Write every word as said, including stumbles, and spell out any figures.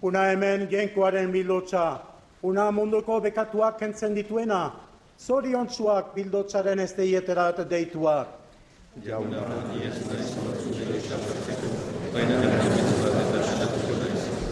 Una hemen genkoaren bildotsa, una munduko bekatuak kentzen dituena, zoriontsuak bildotsaren esteieterat deituak. Jauna, ni ez naiz nortzuk edo esabatzeko, baina